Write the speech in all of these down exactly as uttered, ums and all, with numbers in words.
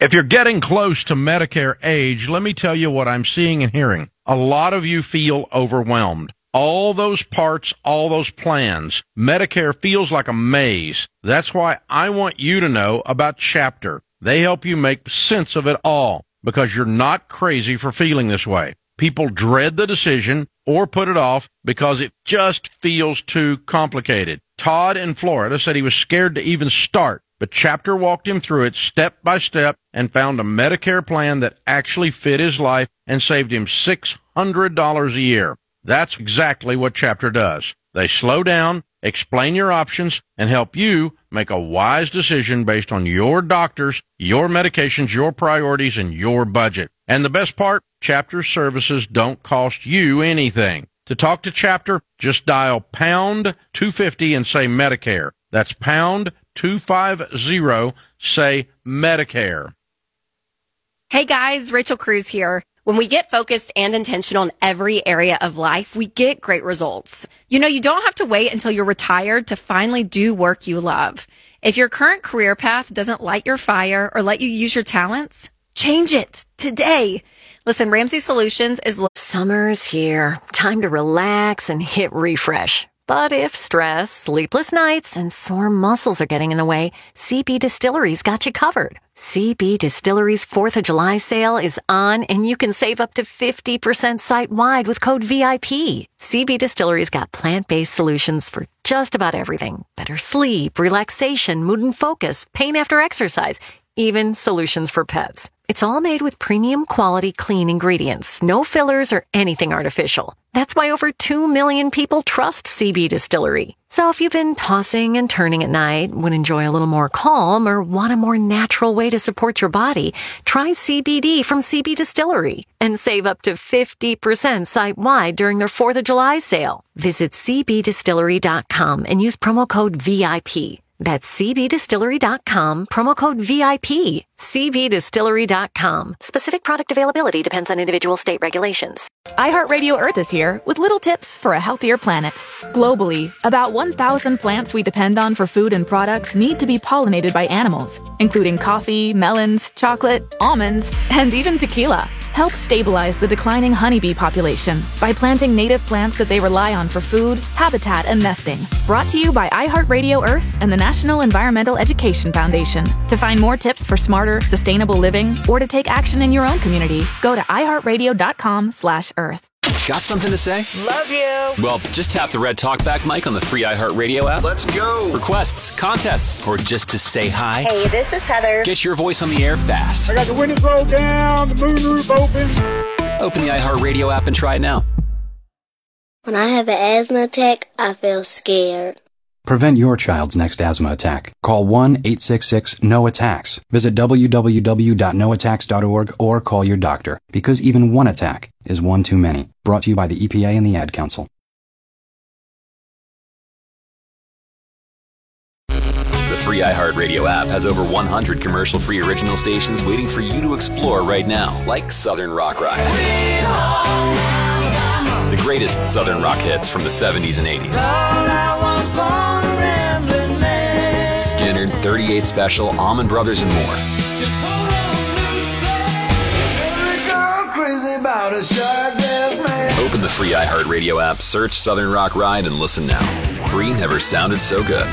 If you're getting close to Medicare age, let me tell you what I'm seeing and hearing. A lot of you feel overwhelmed. All those parts, all those plans. Medicare feels like a maze. That's why I want you to know about Chapter. They help you make sense of it all because you're not crazy for feeling this way. People dread the decision or put it off because it just feels too complicated. Todd in Florida said he was scared to even start, but Chapter walked him through it step by step and found a Medicare plan that actually fit his life and saved him six hundred dollars a year. That's exactly what Chapter does. They slow down, explain your options, and help you make a wise decision based on your doctors, your medications, your priorities, and your budget. And the best part, Chapter services don't cost you anything. To talk to Chapter, just dial pound two fifty and say Medicare. That's pound two fifty, say Medicare. Hey guys, Rachel Cruz here. When we get focused and intentional in every area of life, we get great results. You know, you don't have to wait until you're retired to finally do work you love. If your current career path doesn't light your fire or let you use your talents, change it today. Listen, Ramsey Solutions is... Summer's here. Time to relax and hit refresh. But if stress, sleepless nights, and sore muscles are getting in the way, C B Distillery's got you covered. C B Distillery's fourth of July sale is on, and you can save up to fifty percent site-wide with code V I P. C B Distillery's got plant-based solutions for just about everything. Better sleep, relaxation, mood and focus, pain after exercise, even solutions for pets. It's all made with premium quality clean ingredients, no fillers or anything artificial. That's why over two million people trust C B Distillery. So if you've been tossing and turning at night, would enjoy a little more calm, or want a more natural way to support your body, try C B D from C B Distillery and save up to fifty percent site-wide during their fourth of July sale. Visit C B distillery dot com and use promo code V I P. That's C B distillery dot com, promo code V I P. C B distillery dot com. Specific product availability depends on individual state regulations. iHeartRadio Earth is here with little tips for a healthier planet. Globally, about one thousand plants we depend on for food and products need to be pollinated by animals, including coffee, melons, chocolate, almonds, and even tequila. Help stabilize the declining honeybee population by planting native plants that they rely on for food, habitat, and nesting. Brought to you by iHeartRadio Earth and the National Environmental Education Foundation. To find more tips for smarter, sustainable living, or to take action in your own community, go to iHeartRadio.com slash Earth. Got something to say? Love you. Well, just tap the red talkback mic on the free iHeartRadio app. Let's go. Requests, contests, or just to say hi. Hey, this is Heather. Get your voice on the air fast. I got the windows rolled down, the moonroof open. Open the iHeartRadio app and try it now. When I have an asthma attack, I feel scared. Prevent your child's next asthma attack. Call one eight six six N O attacks. Visit w w w dot no attacks dot org or call your doctor, because even one attack is one too many. Brought to you by the E P A and the Ad Council. The free iHeartRadio app has over one hundred commercial-free original stations waiting for you to explore right now, like Southern Rock Ride. The greatest Southern rock hits from the seventies and eighties. Skinner, thirty-eight Special, Allman Brothers, and more. Just hold on loose. Open the free iHeartRadio app, search Southern Rock Ride, and listen now. Free never sounded so good.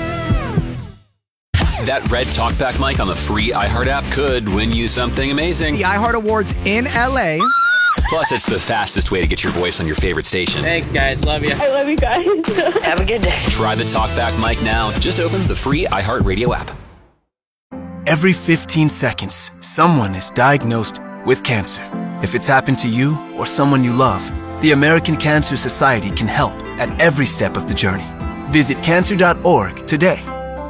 That red talkback mic on the free iHeart app could win you something amazing. The iHeart Awards in L A. Plus, it's the fastest way to get your voice on your favorite station. Thanks, guys. Love you. I love you guys. Have a good day. Try the talkback mic now. Just open the free iHeartRadio app. Every fifteen seconds, someone is diagnosed with cancer. If it's happened to you or someone you love, the American Cancer Society can help at every step of the journey. Visit cancer dot org today.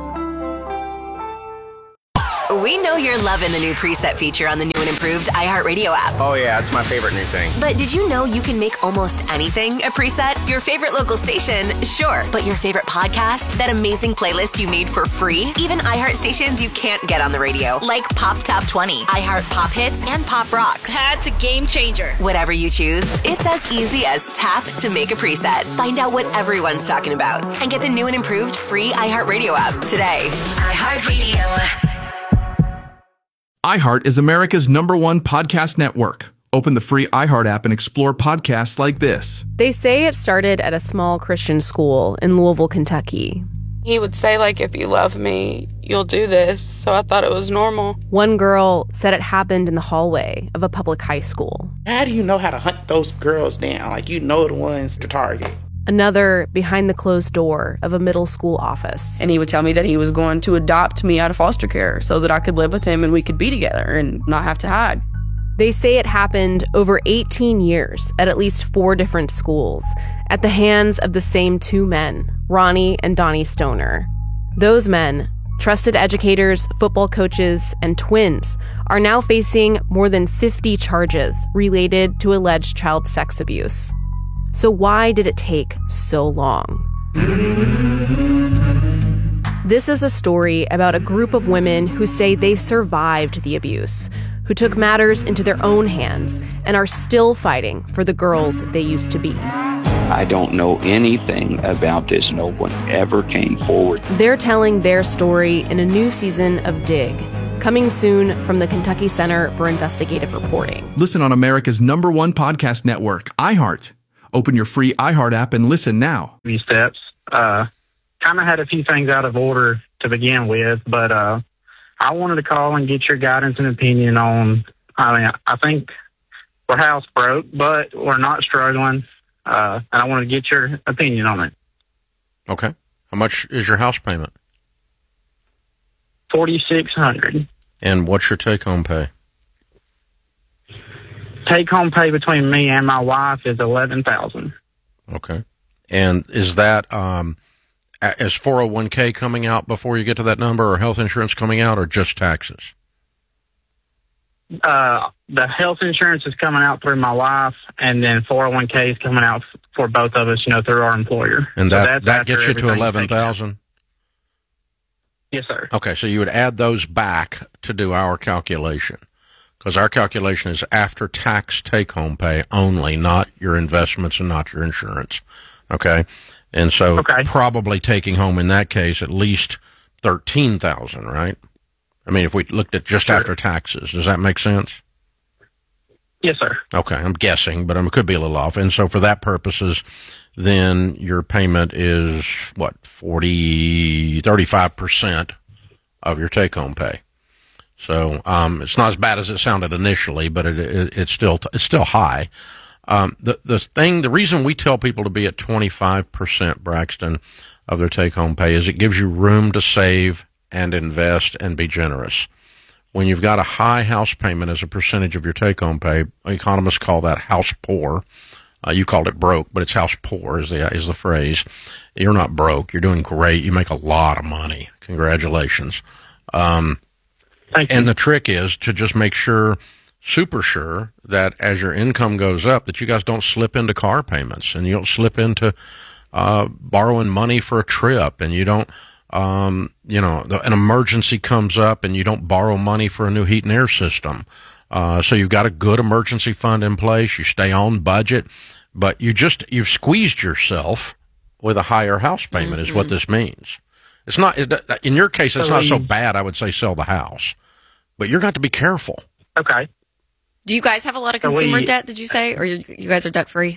We know you're loving the new preset feature on the new and improved iHeartRadio app. Oh yeah, it's my favorite new thing. But did you know you can make almost anything a preset? Your favorite local station, sure. But your favorite podcast? That amazing playlist you made for free? Even iHeart stations you can't get on the radio, like Pop Top twenty, iHeart Pop Hits, and Pop Rocks. That's a game changer. Whatever you choose, it's as easy as tap to make a preset. Find out what everyone's talking about and get the new and improved free iHeartRadio app today. iHeartRadio. iHeart is America's number one podcast network. Open the free iHeart app and explore podcasts like this. They say it started at a small Christian school in Louisville, Kentucky. He would say, like, if you love me, you'll do this. So I thought it was normal. One girl said it happened in the hallway of a public high school. How do you know how to hunt those girls down? Like, you know the ones to target. Another behind the closed door of a middle school office. And he would tell me that he was going to adopt me out of foster care so that I could live with him and we could be together and not have to hide. They say it happened over eighteen years at at least four different schools at the hands of the same two men, Ronnie and Donnie Stoner. Those men, trusted educators, football coaches, and twins, are now facing more than fifty charges related to alleged child sex abuse. So why did it take so long? This is a story about a group of women who say they survived the abuse, who took matters into their own hands and are still fighting for the girls they used to be. I don't know anything about this. No one ever came forward. They're telling their story in a new season of Dig, coming soon from the Kentucky Center for Investigative Reporting. Listen on America's number one podcast network, iHeart. Open your free iHeart app and listen now. These steps uh, kind of had a few things out of order to begin with, but uh, I wanted to call and get your guidance and opinion on, I mean, I think we're house broke, but we're not struggling, uh, and I wanted to get your opinion on it. Okay. How much is your house payment? forty-six hundred dollars. And what's your take-home pay? Take-home pay between me and my wife is eleven thousand dollars. Okay. And is that, um, is four oh one k coming out before you get to that number, or health insurance coming out, or just taxes? Uh, the health insurance is coming out through my wife, and then four oh one k is coming out for both of us, you know, through our employer. And so that, that gets you to eleven thousand? Yes, sir. Okay, so you would add those back to do our calculation, because our calculation is after tax take-home pay only, not your investments and not your insurance. Okay? And so okay. Probably taking home in that case at least thirteen thousand dollars, right? I mean, if we looked at just sure. after taxes, does that make sense? Yes, sir. Okay, I'm guessing, but it could be a little off. And so for that purposes, then your payment is, what, forty, thirty-five percent of your take-home pay. So um, it's not as bad as it sounded initially, but it, it, it's still it's still high. Um, the the thing, the reason we tell people to be at twenty-five percent, Braxton, of their take-home pay is it gives you room to save and invest and be generous. When you've got a high house payment as a percentage of your take-home pay, economists call that house poor. Uh, you called it broke, but it's house poor is the is the phrase. You're not broke. You're doing great. You make a lot of money. Congratulations. Um, Thank you. And the trick is to just make sure, super sure, that as your income goes up, that you guys don't slip into car payments and you don't slip into uh, borrowing money for a trip, and you don't, um, you know, the, an emergency comes up and you don't borrow money for a new heat and air system. Uh, so you've got a good emergency fund in place. You stay on budget, but you just, you've squeezed yourself with a higher house payment mm-hmm. is what this means. It's not, in your case, it's so not so bad. I would say sell the house, but you're going to be careful. Okay. Do you guys have a lot of consumer we, debt, did you say, or you, you guys are debt free?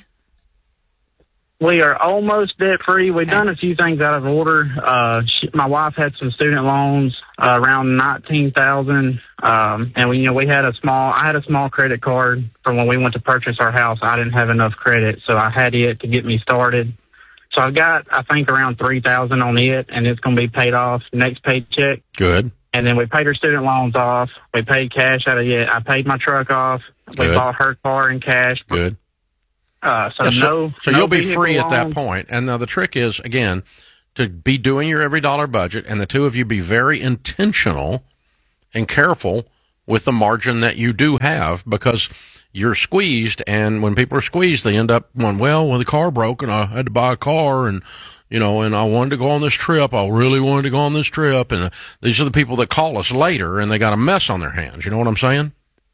We are almost debt free. We've okay. done a few things out of order. Uh, she, my wife had some student loans, uh, around nineteen thousand. Um, and we, you know, we had a small, I had a small credit card from when we went to purchase our house. I didn't have enough credit, so I had it to get me started. So I've got, I think, around three thousand on it, and it's going to be paid off next paycheck. Good. And then we paid her student loans off. We paid cash out of it. I paid my truck off. Good. We bought her car in cash. Good. Uh, so, yeah, so no, so no you'll be free loans. at that point. And now the trick is, again, to be doing your every dollar budget, and the two of you be very intentional and careful with the margin that you do have, because you're squeezed, and when people are squeezed, they end up going, well, when the car broke and I had to buy a car, and, you know, and I wanted to go on this trip. I really wanted to go on this trip. And these are the people that call us later, and they got a mess on their hands. You know what I'm saying?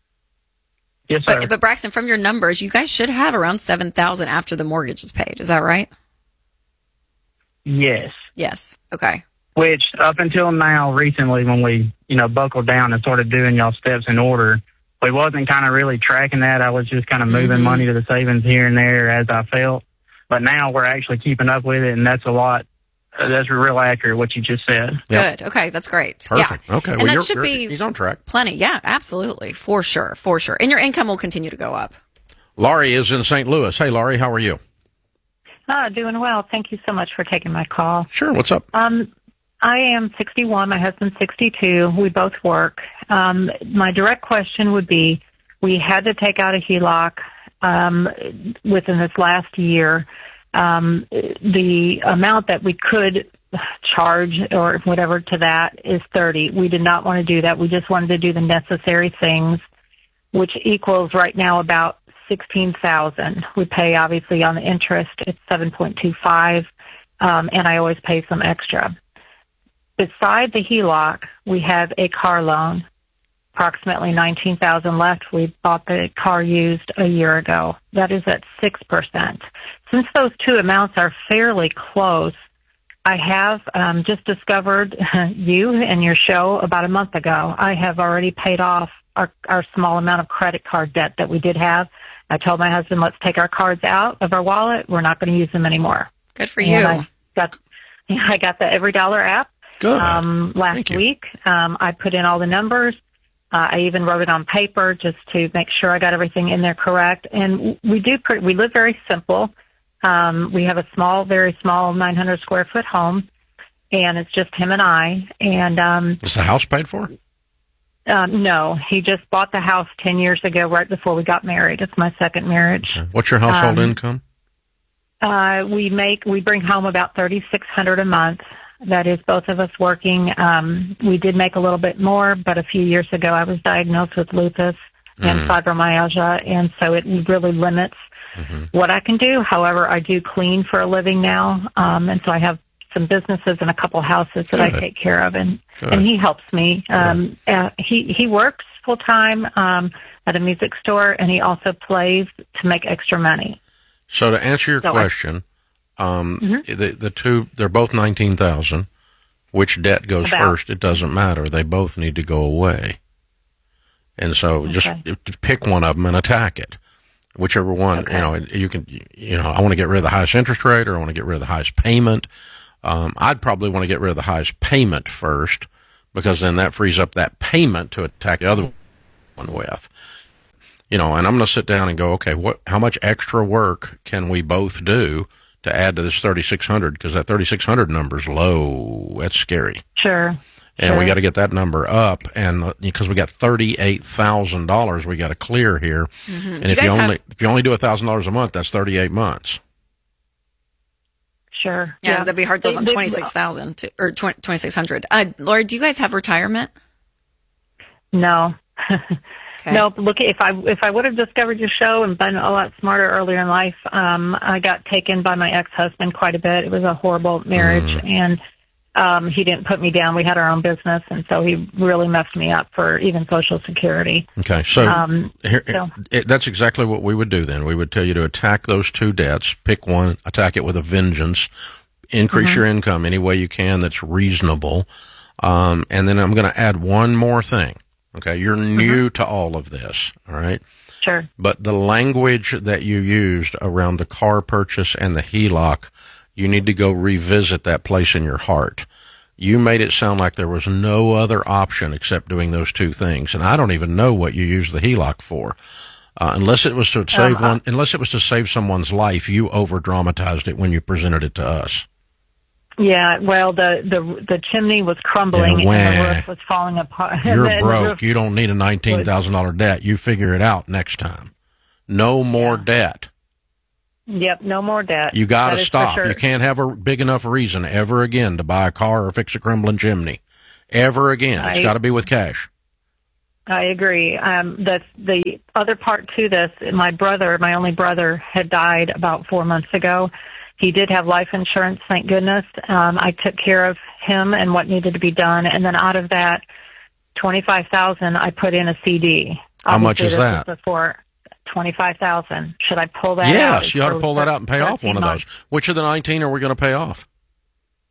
Yes, sir. But, but Braxton, from your numbers, you guys should have around seven thousand dollars after the mortgage is paid. Is that right? Yes. Yes. Okay. which up until now, recently, when we, you know, buckled down and started doing y'all steps in order, we wasn't kind of really tracking that. I was just kind of moving Mm-hmm. money to the savings here and there as I felt. But now we're actually keeping up with it, and that's a lot. Uh, that's real accurate what you just said. Good. Okay, that's great. Perfect. Yeah. Okay. And Well, that you're, should you're- be he's on track. plenty. Yeah, absolutely. For sure. For sure. And your income will continue to go up. Laurie is in Saint Louis. Hey, Laurie, how are you? Oh, doing well. Thank you so much for taking my call. Sure. What's up? Um, I am sixty-one. My husband's sixty-two. We both work. Um, my direct question would be, we had to take out a H E L O C um, within this last year. Um, the amount that we could charge or whatever to that is thirty. We did not want to do that. We just wanted to do the necessary things, which equals right now about sixteen thousand. We pay obviously on the interest. It's seven point two five, um, and I always pay some extra. Beside the H E L O C, we have a car loan, approximately nineteen thousand left. We bought the car used a year ago. That is at six percent. Since those two amounts are fairly close, I have um, just discovered you and your show about a month ago. I have already paid off our, our small amount of credit card debt that we did have. I told my husband, let's take our cards out of our wallet. We're not going to use them anymore. Good for And you. I got, I got the Every Dollar app Good. um, last Thank you. week. Um, I put in all the numbers. Uh, I even wrote it on paper just to make sure I got everything in there correct. And we do, pre- we live very simple. Um, we have a small, very small nine hundred square foot home, and it's just him and I. And um, Is the house paid for? um, no, he just bought the house ten years ago, right before we got married. It's my second marriage. What's your household Um, income? Uh, we make, we bring home about thirty-six hundred a month. That is both of us working. Um, we did make a little bit more, but a few years ago I was diagnosed with lupus and Mm. fibromyalgia, and so it really limits what I can do. However, I do clean for a living now, um, and so I have some businesses and a couple houses that I Good. take care of, and Good. and he helps me. Um, uh, he he works full time um, at a music store, and he also plays to make extra money. So to answer your So I- question, um, Mhm. the the two they're both nineteen thousand. Which debt goes About. first? It doesn't matter. They both need to go away. And so just Okay. pick one of them and attack it. Whichever one, you know, you can, you know, I want to get rid of the highest interest rate, or I want to get rid of the highest payment. Um, I'd probably want to get rid of the highest payment first, because then that frees up that payment to attack the other one with. You know, and I'm going to sit down and go, okay, what, how much extra work can we both do to add to this thirty-six hundred? Because that thirty-six hundred number's low. That's scary. Sure. And Sure. we got to get that number up, and uh, because we got thirty-eight thousand dollars we got to clear here. Mhm. And Do you if guys you have- only if you only do a thousand dollars a month, that's thirty-eight months. Sure. Yeah, that'd be hard to live on They- they- twenty-six thousand or twenty-six hundred. Uh, Laura, do you guys have retirement? No. No, look, if I if I would have discovered your show and been a lot smarter earlier in life, um, I got taken by my ex-husband quite a bit. It was a horrible marriage, Mm. and um, he didn't put me down. We had our own business, and so he really messed me up for even Social Security. Okay, so, Um, here, so- it, that's exactly what we would do then. We would tell you to attack those two debts, pick one, attack it with a vengeance, increase Mhm. your income any way you can that's reasonable. Um, and then I'm going to add one more thing. Okay, you're new to all of this, all right? Sure. But the language that you used around the car purchase and the H E L O C, you need to go revisit that place in your heart. You made it sound like there was no other option except doing those two things, and I don't even know what you used the H E L O C for. Uh, unless it was to save Um, one, unless it was to save someone's life, you over dramatized it when you presented it to us. Yeah, well, the the the chimney was crumbling Yeah, and the wah. roof was falling apart. You're And the broke. roof- You don't need a nineteen thousand dollars debt. You figure it out next time. No more debt. Yep, no more debt. You got That to is for stop. sure. You can't have a big enough reason ever again to buy a car or fix a crumbling chimney. Ever again. It's I- got to be with cash. I agree. Um, that's the other part to this. My brother, my only brother, had died about four months ago. He did have life insurance, thank goodness. Um, I took care of him and what needed to be done, and then out of that, twenty-five thousand I put in a C D. How much Obviously, is this that? was before twenty-five thousand. Should I pull that out? Yes, you ought to For pull that out and pay off thirteen one of months. those. Which of the nineteen are we going to pay off?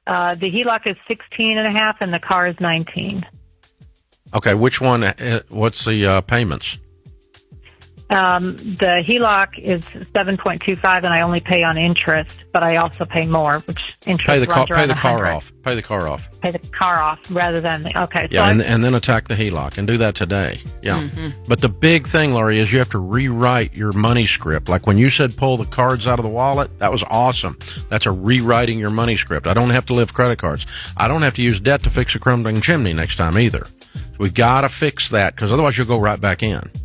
Uh, the H E L O C is sixteen and a half, and the car is nineteen. Okay, which one? Uh, what's the uh, payments? Um, the H E L O C is seven point two five, and I only pay on interest, but I also pay more, which interest Pay the car, runs around pay the car one hundred. off. Pay the car off. Pay the car off rather than the, okay. Yeah, so and, I, and then attack the H E L O C, and do that today. Yeah. Mhm. But the big thing, Laurie, is you have to rewrite your money script. Like when you said pull the cards out of the wallet, that was awesome. That's a rewriting your money script. I don't have to live credit cards. I don't have to use debt to fix a crumbling chimney next time either. So we got to fix that, because otherwise you'll go right back in.